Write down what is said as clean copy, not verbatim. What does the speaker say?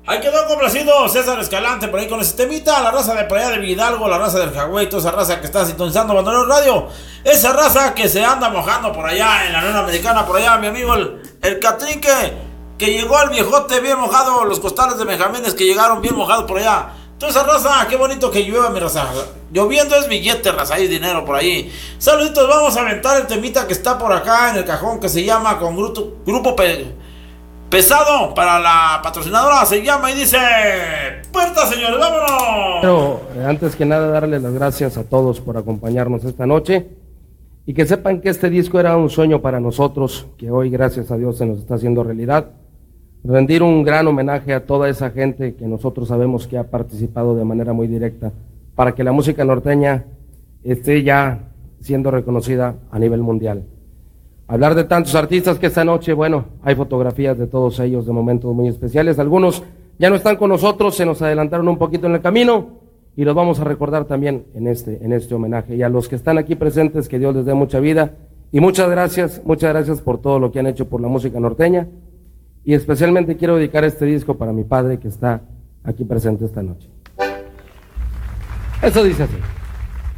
Ahí quedó complacido César Escalante por ahí con ese temita. La raza de por allá de Vidalgo, la raza del Jagüey, toda esa raza que está sintonizando Bandolero Radio. Esa raza que se anda mojando por allá en la Unión Americana. Por allá mi amigo el Catrín que llegó al viejote bien mojado. Los costales de Benjamines que llegaron bien mojados por allá. Toda esa raza, qué bonito que llueva mi raza. Lloviendo es billete, raza, hay dinero por ahí. Saluditos, vamos a aventar el temita que está por acá en el cajón que se llama con grupo pesado para la patrocinadora, se llama y dice: puerta, señores, vámonos. Pero antes que nada darle las gracias a todos por acompañarnos esta noche y que sepan que este disco era un sueño para nosotros, que hoy gracias a Dios se nos está haciendo realidad. Rendir un gran homenaje a toda esa gente que nosotros sabemos que ha participado de manera muy directa para que la música norteña esté ya siendo reconocida a nivel mundial. Hablar de tantos artistas que esta noche, bueno, hay fotografías de todos ellos de momentos muy especiales. Algunos ya no están con nosotros, se nos adelantaron un poquito en el camino y los vamos a recordar también en este homenaje. Y a los que están aquí presentes, que Dios les dé mucha vida y muchas gracias por todo lo que han hecho por la música norteña. Y especialmente quiero dedicar este disco para mi padre que está aquí presente esta noche. Eso dice así.